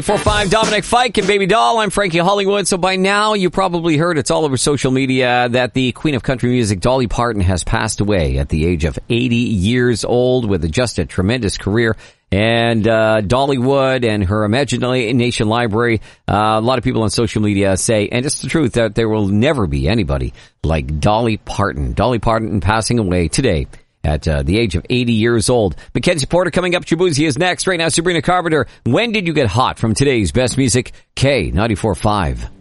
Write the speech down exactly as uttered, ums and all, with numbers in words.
four five Dominic Fike and Baby Doll. I'm Frankie Hollywood. So by now you probably heard, it's all over social media, that the queen of country music, Dolly Parton, has passed away at the age of eighty years old with just a tremendous career. And uh Dollywood and her Imagination Library, uh, a lot of people on social media say, and it's the truth, that there will never be anybody like Dolly Parton. Dolly Parton passing away today at uh, the age of eighty years old. Mackenzie Porter coming up. Jabuzi is next. Right now, Sabrina Carpenter. When did you get hot? From today's best music, K ninety-four point five.